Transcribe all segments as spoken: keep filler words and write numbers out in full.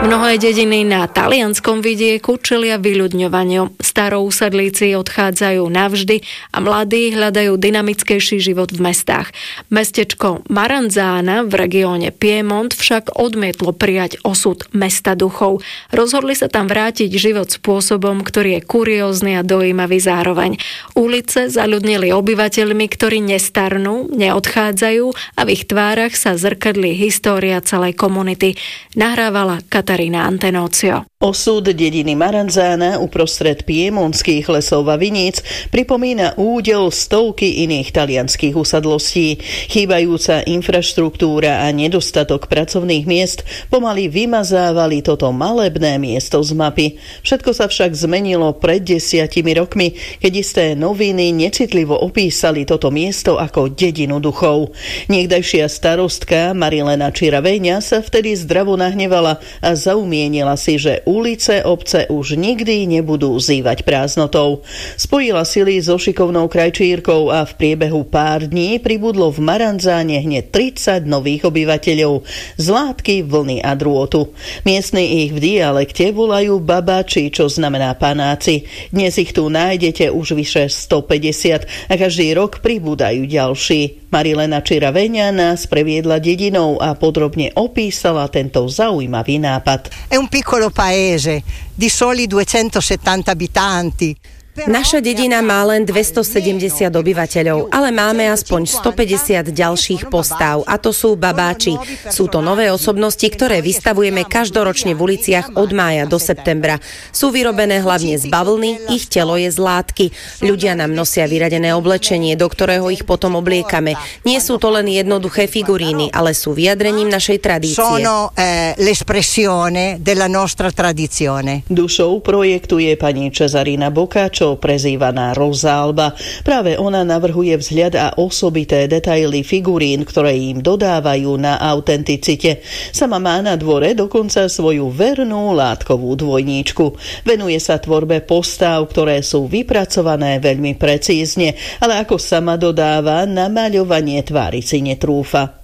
Mnohé dediny na talianskom vidieku čelia vyľudňovaniu. Starousadlíci odchádzajú navždy a mladí hľadajú dynamickejší život v mestách. Mestečko Maranzana v regióne Piemont však odmietlo prijať osud mesta duchov. Rozhodli sa tam vrátiť život spôsobom, ktorý je kuriózny a dojímavý zároveň. Ulice zaľudnili obyvateľmi, ktorí nestarnú, neodchádzajú a v ich tvárach sa zrkadlí história celej komunity. Nahrávala Katarína Antenócio. Osud dediny Maranzana uprostred piemontských lesov a viníc pripomína údel stovky iných talianských usadlostí. Chýbajúca infraštruktúra a nedostatok pracovných miest pomaly vymazávali toto malebné miesto z mapy. Všetko sa však zmenilo pred desiatimi rokmi, keď isté noviny necitlivo opísali toto miesto ako dedinu duchov. Niekdajšia starostka Marilena Ciraveňa sa vtedy zdravo nahnevala a zaumienila si, že ulice obce už nikdy nebudú zývať prázdnotou. Spojila sily so šikovnou krajčírkou a v priebehu pár dní pribudlo v Maranzáne hneď tridsať nových obyvateľov z látky, vlny a drôtu. Miestni ich v dialekte volajú babači, čo znamená panáci. Dnes ich tu nájdete už vyše stopäťdesiat a každý rok pribúdajú ďalší. Marilena Ciraveňa nás previedla dedinou a podrobne opísala tento zaujímavý nápad. È un piccolo paese di soli duecentosettanta abitanti. Naša dedina má len dvestosedemdesiat obyvateľov, ale máme aspoň stopäťdesiat ďalších postáv, a to sú babáči. Sú to nové osobnosti, ktoré vystavujeme každoročne v uliciach od mája do septembra. Sú vyrobené hlavne z bavlny, ich telo je z látky. Ľudia nám nosia vyradené oblečenie, do ktorého ich potom obliekame. Nie sú to len jednoduché figuríny, ale sú vyjadrením našej tradície. Sono eh, l'espressione della nostra tradizione. Dušou projektu je pani Cesarina Boccaccio, prezývaná Rosalba. Práve ona navrhuje vzhľad a osobité detaily figurín, ktoré im dodávajú na autenticite. Sama má na dvore dokonca svoju vernú látkovú dvojníčku. Venuje sa tvorbe postáv, ktoré sú vypracované veľmi precízne, ale ako sama dodáva, na maľovanie tvári si netrúfa.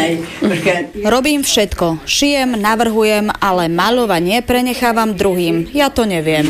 Robím všetko. Šijem, navrhujem, ale maľovanie prenechávam druhým. Ja to neviem.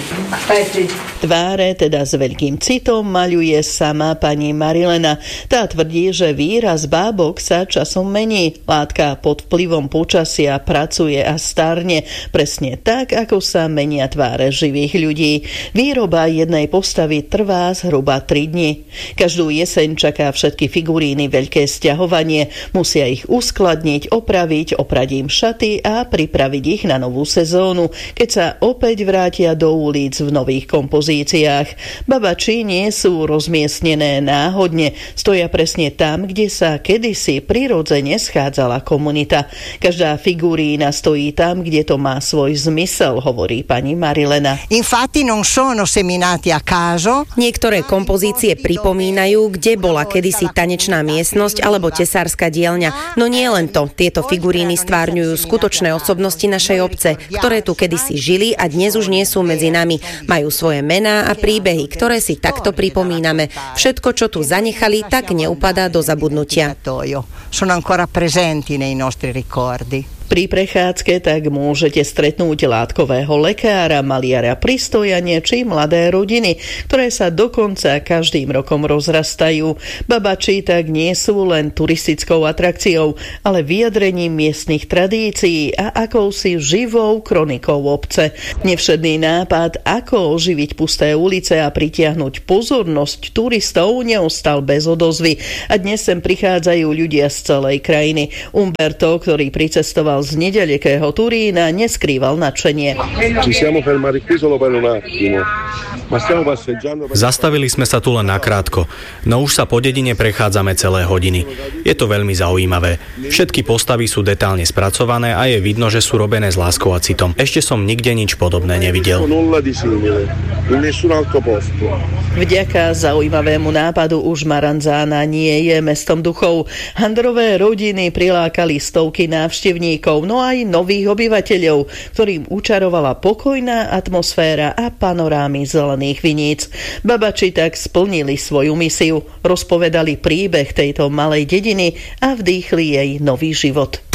Tváre teda s veľkým citom maľuje sama pani Marilena. Tá tvrdí, že výraz bábok sa časom mení. Látka pod vplyvom počasia pracuje a starne, presne tak, ako sa menia tváre živých ľudí. Výroba jednej postavy trvá zhruba tri dni. Každú jeseň čaká všetky figuríny veľké sťahovanie. Musia ich uskladniť, opraviť, oprať im šaty a pripraviť ich na novú sezónu, keď sa opäť vrátia do ulic v nových kompozíciách. Babači nie sú rozmiestnené náhodne, stoja presne tam, kde sa kedysi prirodzene schádzala komunita. Každá figurína stojí tam, kde to má svoj zmysel, hovorí pani Marilena. Infatti non sono seminati a caso. Niektoré kompozície pripomínajú, kde bola kedysi tanečná miestnosť alebo tesárska dielňa. No nie len to, tieto figuríny stvárňujú skutočné osobnosti našej obce, ktoré tu kedysi žili a dnes už nie sú medzi nami. Majú svoje mená a príbehy, ktoré si takto pripomíname. Všetko, čo tu zanechali, tak neupadá do zabudnutia. Sono ancora presenti nei nostri ricordi. Pri prechádzke tak môžete stretnúť látkového lekára, maliara pri stojane či mladé rodiny, ktoré sa dokonca každým rokom rozrastajú. Babači tak nie sú len turistickou atrakciou, ale vyjadrením miestnych tradícií a akousi živou kronikou obce. Nevšedný nápad, ako oživiť pusté ulice a pritiahnuť pozornosť turistov, neostal bez odozvy. A dnes sem prichádzajú ľudia z celej krajiny. Umberto, ktorý pricestoval z nedalekého Turína, neskrýval nadšenie. Zastavili sme sa tu len nakrátko, no už sa po dedine prechádzame celé hodiny. Je to veľmi zaujímavé. Všetky postavy sú detálne spracované a je vidno, že sú robené s láskou a citom. Ešte som nikde nič podobné nevidel. Vďaka zaujímavému nápadu už Maranzana nie je mestom duchov. Handrové rodiny prilákali stovky návštevníkov, no aj nových obyvateľov, ktorým učarovala pokojná atmosféra a panorámy zelených viníc. Babači tak splnili svoju misiu, rozpovedali príbeh tejto malej dediny a vdýchli jej nový život.